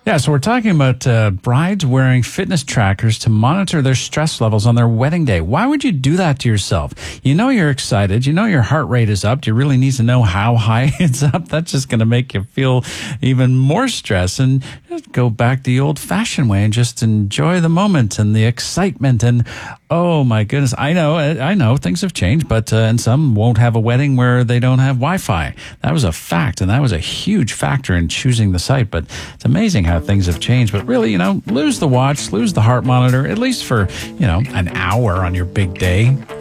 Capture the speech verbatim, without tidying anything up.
Yeah, so we're talking about uh, brides wearing fitness trackers to monitor their stress levels on their wedding day. Why would you do that to yourself? You know you're excited. You know your heart rate is up. Do you really need to know how high it's up? That's just going to make you feel even more stress. And just go back the old-fashioned way and just enjoy the moment and the excitement. And, oh, my goodness, I know, I know things have changed, but uh, and some won't have a wedding where they don't have Wi-Fi. That was a fact, and that was a huge factor in choosing the site. But it's amazing how things have changed. But really, you know, lose the watch, lose the heart monitor, at least for, you know, an hour on your big day.